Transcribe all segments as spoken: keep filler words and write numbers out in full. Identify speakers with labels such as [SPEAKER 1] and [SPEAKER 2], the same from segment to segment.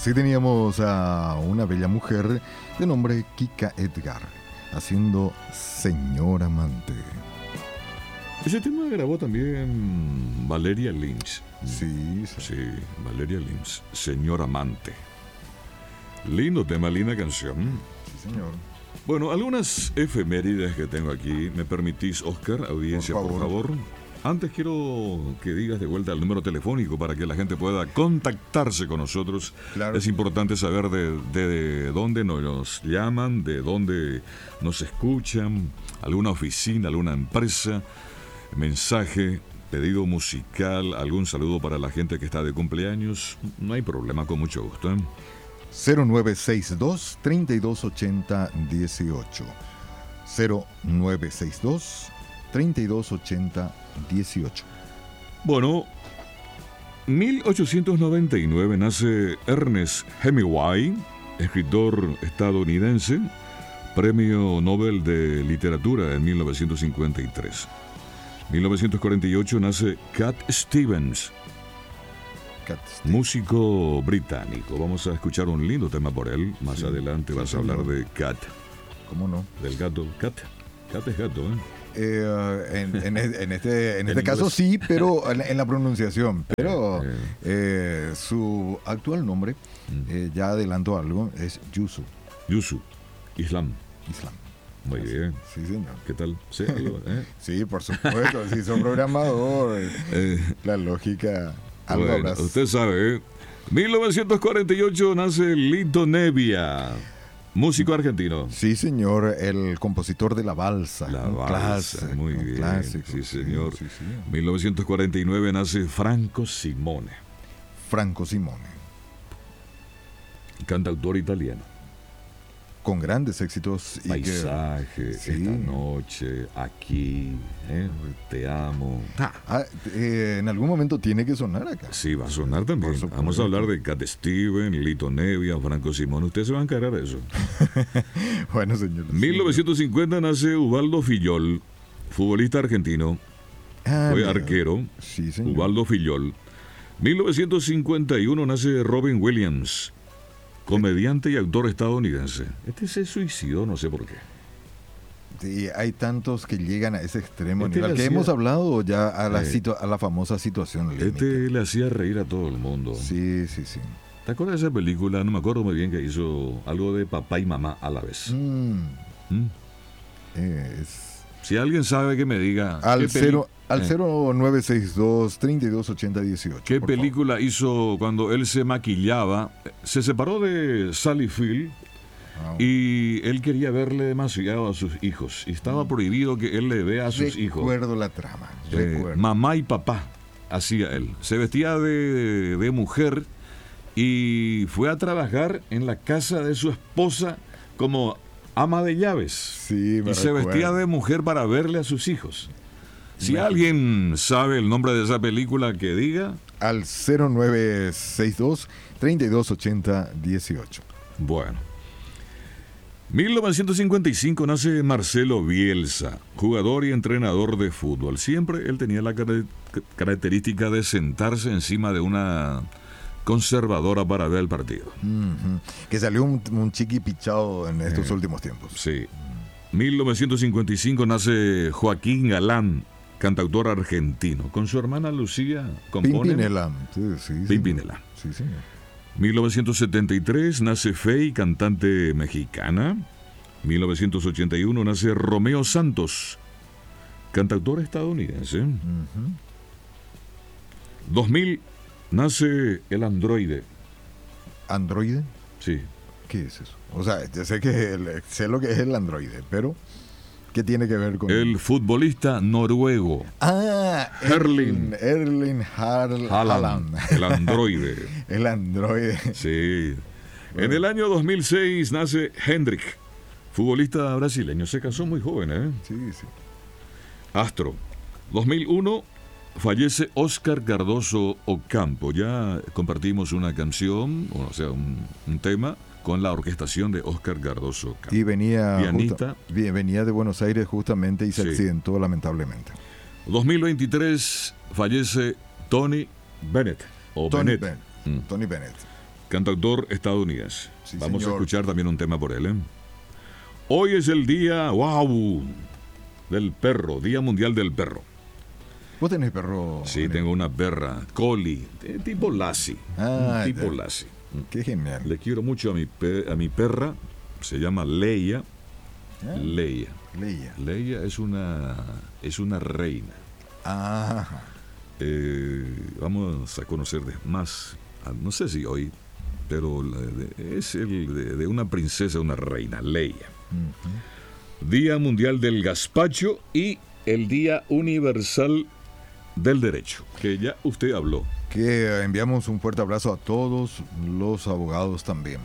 [SPEAKER 1] así teníamos a una bella mujer de nombre Kika Edgar, haciendo Señor Amante.
[SPEAKER 2] Ese tema grabó también Valeria Lynch.
[SPEAKER 1] Sí, sí.
[SPEAKER 2] Sí, Valeria Lynch, Señor Amante. Lindo tema, linda canción.
[SPEAKER 1] Sí, señor.
[SPEAKER 2] Bueno, algunas efemérides que tengo aquí. ¿Me permitís, Oscar? Audiencia, por favor. por favor. Antes quiero que digas de vuelta el número telefónico para que la gente pueda contactarse con nosotros.
[SPEAKER 1] Claro.
[SPEAKER 2] Es importante saber de, de, de dónde nos llaman, de dónde nos escuchan, alguna oficina, alguna empresa, mensaje, pedido musical, algún saludo para la gente que está de cumpleaños. No hay problema, con mucho gusto, ¿eh?
[SPEAKER 1] cero nueve seis dos, treinta y dos ochenta, dieciocho. cero nueve seis dos, treinta y dos ochenta, dieciocho.
[SPEAKER 2] Bueno, mil ochocientos noventa y nueve nace Ernest Hemingway, escritor estadounidense, premio Nobel de Literatura en mil novecientos cincuenta y tres. mil novecientos cuarenta y ocho nace Cat Stevens,
[SPEAKER 1] Cat Stevens,
[SPEAKER 2] músico británico. Vamos a escuchar un lindo tema por él. Más
[SPEAKER 1] sí,
[SPEAKER 2] adelante
[SPEAKER 1] sí,
[SPEAKER 2] vas a hablar
[SPEAKER 1] señor.
[SPEAKER 2] de Cat,
[SPEAKER 1] ¿Cómo no?
[SPEAKER 2] del gato. Cat, Cat es gato, ¿eh?
[SPEAKER 1] Eh, en, en, en este, en este
[SPEAKER 2] En
[SPEAKER 1] caso
[SPEAKER 2] inglés.
[SPEAKER 1] sí, pero en, en la pronunciación. Pero
[SPEAKER 2] Eh,
[SPEAKER 1] eh, su actual nombre,
[SPEAKER 2] Mm.
[SPEAKER 1] eh, ya adelanto algo, es Yusuf
[SPEAKER 2] Yusu, Islam.
[SPEAKER 1] Islam.
[SPEAKER 2] Muy bien.
[SPEAKER 1] Sí, señor.
[SPEAKER 2] ¿Qué tal? ¿Sí? Algo, eh?
[SPEAKER 1] Sí, por supuesto. Si son programador,
[SPEAKER 2] Eh,
[SPEAKER 1] la lógica. Algo
[SPEAKER 2] bueno,
[SPEAKER 1] habrás.
[SPEAKER 2] usted sabe, ¿eh? mil novecientos cuarenta y ocho nace Lito Nebbia, músico argentino.
[SPEAKER 1] Sí, señor, el compositor de La Balsa.
[SPEAKER 2] La
[SPEAKER 1] un
[SPEAKER 2] Balsa,
[SPEAKER 1] clásico,
[SPEAKER 2] muy
[SPEAKER 1] un
[SPEAKER 2] bien,
[SPEAKER 1] clásico,
[SPEAKER 2] sí, señor.
[SPEAKER 1] Sí, sí.
[SPEAKER 2] mil novecientos cuarenta y nueve nace Franco Simone,
[SPEAKER 1] Franco Simone,
[SPEAKER 2] cantautor italiano.
[SPEAKER 1] con grandes éxitos. Y que,
[SPEAKER 2] Paisaje,
[SPEAKER 1] sí.
[SPEAKER 2] Esta noche, aquí, ¿eh? Te amo.
[SPEAKER 1] ah, eh, en algún momento tiene que sonar acá.
[SPEAKER 2] Sí, va a sonar también.
[SPEAKER 1] Por supuesto.
[SPEAKER 2] Vamos a hablar de Cat Steven, Lito Nebbia, Franco Simone. Ustedes se van a encargar de eso.
[SPEAKER 1] Bueno, señor.
[SPEAKER 2] mil novecientos cincuenta nace Ubaldo Fillol, futbolista argentino.
[SPEAKER 1] Ah,
[SPEAKER 2] Fue
[SPEAKER 1] mira.
[SPEAKER 2] arquero.
[SPEAKER 1] Sí, señor.
[SPEAKER 2] Ubaldo Fillol. mil novecientos cincuenta y uno nace Robin Williams, comediante y actor estadounidense. Este se suicidó, no sé por qué.
[SPEAKER 1] Sí, hay tantos que llegan a ese extremo
[SPEAKER 2] Este
[SPEAKER 1] nivel,
[SPEAKER 2] le
[SPEAKER 1] que
[SPEAKER 2] hacía-
[SPEAKER 1] hemos hablado ya a la,
[SPEAKER 2] Eh.
[SPEAKER 1] situa- a la famosa situación límite.
[SPEAKER 2] Este le hacía reír a todo el mundo.
[SPEAKER 1] Sí, sí, sí.
[SPEAKER 2] ¿Te acuerdas de esa película? No me acuerdo muy bien, que hizo algo de papá y mamá a la vez.
[SPEAKER 1] Mm,
[SPEAKER 2] ¿Mm?
[SPEAKER 1] eh, es-
[SPEAKER 2] Si alguien sabe, que me diga.
[SPEAKER 1] Al,
[SPEAKER 2] ¿qué peli-
[SPEAKER 1] cero, al
[SPEAKER 2] eh,
[SPEAKER 1] cero nueve seis dos, treinta y dos ochenta, dieciocho.
[SPEAKER 2] ¿Qué
[SPEAKER 1] por favor.
[SPEAKER 2] película hizo cuando él se maquillaba? Se separó de Sally Field
[SPEAKER 1] Ah,
[SPEAKER 2] y él quería verle demasiado a sus hijos. Y estaba prohibido que él le vea a sus hijos.
[SPEAKER 1] recuerdo la trama.
[SPEAKER 2] Eh,
[SPEAKER 1] Recuerdo.
[SPEAKER 2] mamá y papá hacía él. Se vestía de, de mujer y fue a trabajar en la casa de su esposa como ama de llaves.
[SPEAKER 1] Sí, me
[SPEAKER 2] Y se
[SPEAKER 1] recuerdo.
[SPEAKER 2] vestía de mujer para verle a sus hijos. Si
[SPEAKER 1] Me-
[SPEAKER 2] alguien sabe el nombre de esa película, que diga.
[SPEAKER 1] Al cero nueve seis dos, treinta y dos ochenta, dieciocho.
[SPEAKER 2] Bueno. mil novecientos cincuenta y cinco nace Marcelo Bielsa, jugador y entrenador de fútbol. Siempre él tenía la car- característica de sentarse encima de una conservadora para ver el partido.
[SPEAKER 1] Ujú. Que salió un, un chiqui pichado en estos
[SPEAKER 2] Eh.
[SPEAKER 1] últimos tiempos.
[SPEAKER 2] Sí. mil novecientos cincuenta y cinco nace Joaquín Galán, cantautor argentino. Con su hermana Lucía compone
[SPEAKER 1] Pimpinela. Sí, sí, señor.
[SPEAKER 2] Pimpinela.
[SPEAKER 1] Sí, señor.
[SPEAKER 2] mil novecientos setenta y tres nace Fey, cantante mexicana. mil novecientos ochenta y uno nace Romeo Santos, cantautor estadounidense.
[SPEAKER 1] Ujú.
[SPEAKER 2] dos mil nace el androide.
[SPEAKER 1] ¿Androide?
[SPEAKER 2] Sí.
[SPEAKER 1] ¿Qué es eso? O sea, yo sé que el- sé lo que es el androide, pero ¿qué tiene que ver con
[SPEAKER 2] El futbolista noruego
[SPEAKER 1] Ah,
[SPEAKER 2] Erling.
[SPEAKER 1] Erling Har-
[SPEAKER 2] Haaland,
[SPEAKER 1] Haaland.
[SPEAKER 2] el androide.
[SPEAKER 1] El androide.
[SPEAKER 2] Sí. En el año dos mil seis nace Hendrik, futbolista brasileño. Se casó muy joven, ¿eh?
[SPEAKER 1] Sí, sí.
[SPEAKER 2] Astro. dos mil uno fallece Óscar Cardoso Ocampo. Ya compartimos una canción, o sea, un, un tema con la orquestación de Óscar Cardoso Ocampo.
[SPEAKER 1] Y venía,
[SPEAKER 2] Pianista.
[SPEAKER 1] justa- vi- venía de Buenos Aires justamente y se
[SPEAKER 2] Sí.
[SPEAKER 1] accidentó lamentablemente.
[SPEAKER 2] dos mil veintitrés fallece Tony Bennett. O
[SPEAKER 1] Tony
[SPEAKER 2] Bennett.
[SPEAKER 1] Bennett.
[SPEAKER 2] Mm.
[SPEAKER 1] Tony Bennett.
[SPEAKER 2] cantautor estadounidense.
[SPEAKER 1] Sí,
[SPEAKER 2] Vamos
[SPEAKER 1] señor.
[SPEAKER 2] a escuchar también un tema por él. ¿eh? Hoy es el día, wow, del perro, Día Mundial del Perro.
[SPEAKER 1] ¿Vos tenés perro?
[SPEAKER 2] Sí,
[SPEAKER 1] amigo?
[SPEAKER 2] tengo una perra, Collie, de tipo Lassie.
[SPEAKER 1] Ah,
[SPEAKER 2] un tipo
[SPEAKER 1] ya.
[SPEAKER 2] Lassie.
[SPEAKER 1] Qué genial.
[SPEAKER 2] Le quiero mucho a mi, pe- a mi perra, se llama Leia.
[SPEAKER 1] Ah,
[SPEAKER 2] Leia.
[SPEAKER 1] Leia.
[SPEAKER 2] Leia es una, es una reina.
[SPEAKER 1] Ah,
[SPEAKER 2] Eh, vamos a conocer de- más, ah, no sé si hoy, pero la de- es el de, de una princesa, una reina, Leia.
[SPEAKER 1] ujú.
[SPEAKER 2] Día Mundial del Gazpacho y el Día Universal del Derecho, que ya usted habló.
[SPEAKER 1] Que enviamos un fuerte abrazo a todos los abogados también.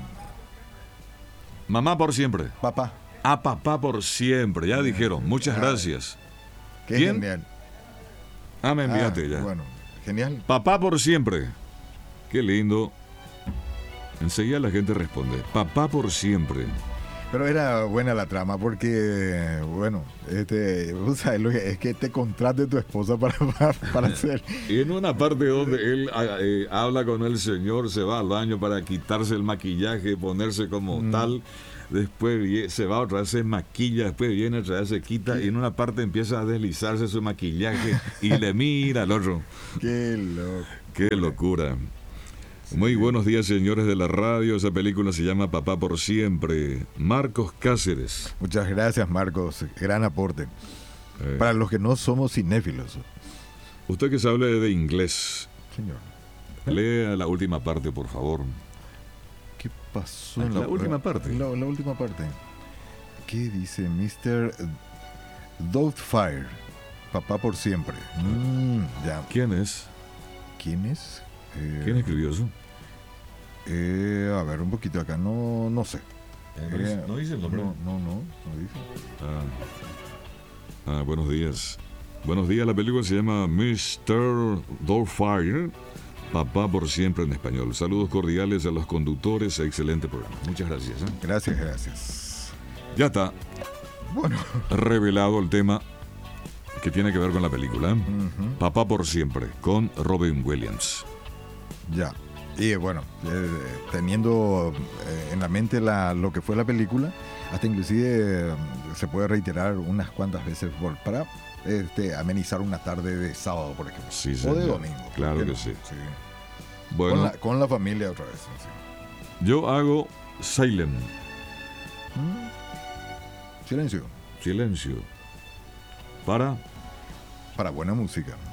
[SPEAKER 2] Mamá por siempre.
[SPEAKER 1] Papá,
[SPEAKER 2] A papá por siempre, ya dijeron. Muchas
[SPEAKER 1] Ah.
[SPEAKER 2] gracias.
[SPEAKER 1] qué
[SPEAKER 2] ¿Quién?
[SPEAKER 1] genial.
[SPEAKER 2] Ah, me
[SPEAKER 1] Ah,
[SPEAKER 2] enviaste ya.
[SPEAKER 1] Bueno, genial.
[SPEAKER 2] Papá por siempre. Qué lindo. Enseguida la gente responde. Papá por siempre.
[SPEAKER 1] Pero era buena la trama porque, bueno, este, vos sabés lo que- es que te contrate tu esposa para, para, para hacer.
[SPEAKER 2] Y en una parte donde él ah, eh, habla con el señor, se va al baño para quitarse el maquillaje, ponerse como
[SPEAKER 1] Mm.
[SPEAKER 2] tal. Después vie- se va otra vez, se maquilla, después viene otra vez, se quita y en una parte empieza a deslizarse su maquillaje y le mira al otro.
[SPEAKER 1] Qué loco.
[SPEAKER 2] ¡Qué locura! Muy buenos días, señores de la radio. Esa película se llama Papá por siempre. Marcos Cáceres.
[SPEAKER 1] Muchas gracias, Marcos. Gran aporte.
[SPEAKER 2] Eh,
[SPEAKER 1] Para los que no somos cinéfilos,
[SPEAKER 2] usted que sabe de inglés,
[SPEAKER 1] señor.
[SPEAKER 2] lea la última parte, por favor.
[SPEAKER 1] ¿Qué pasó
[SPEAKER 2] Ah,
[SPEAKER 1] en
[SPEAKER 2] la última parte.
[SPEAKER 1] La, la última parte. ¿Qué dice mister Doubtfire? Papá por siempre. Mm, ya.
[SPEAKER 2] ¿Quién es?
[SPEAKER 1] ¿Quién es? Eh,
[SPEAKER 2] ¿Quién escribió eso?
[SPEAKER 1] eh, a ver, un poquito acá. No, no sé.
[SPEAKER 2] No dice- no dice el nombre.
[SPEAKER 1] No, no, no, no dice.
[SPEAKER 2] Ah. Ah, buenos días. Buenos días, la película se llama mister Doubtfire. Papá por siempre en español. Saludos cordiales a los conductores. Excelente programa. Muchas gracias. ¿eh?
[SPEAKER 1] Gracias, gracias.
[SPEAKER 2] Ya está
[SPEAKER 1] Bueno,
[SPEAKER 2] revelado el tema que tiene que ver con la película.
[SPEAKER 1] ujú,
[SPEAKER 2] Papá por siempre, con Robin Williams.
[SPEAKER 1] ya. Y bueno, eh, teniendo eh, en la mente la, lo que fue la película, hasta inclusive eh, se puede reiterar unas cuantas veces por, para este, amenizar una tarde de sábado, por ejemplo.
[SPEAKER 2] Sí,
[SPEAKER 1] O de
[SPEAKER 2] señor.
[SPEAKER 1] domingo.
[SPEAKER 2] Claro
[SPEAKER 1] ¿por qué
[SPEAKER 2] que
[SPEAKER 1] no?
[SPEAKER 2] sí.
[SPEAKER 1] Sí.
[SPEAKER 2] Bueno,
[SPEAKER 1] Con, la, con la familia otra vez. sí.
[SPEAKER 2] yo hago silent,
[SPEAKER 1] Mm. Silencio.
[SPEAKER 2] silencio, para
[SPEAKER 1] Para buena música.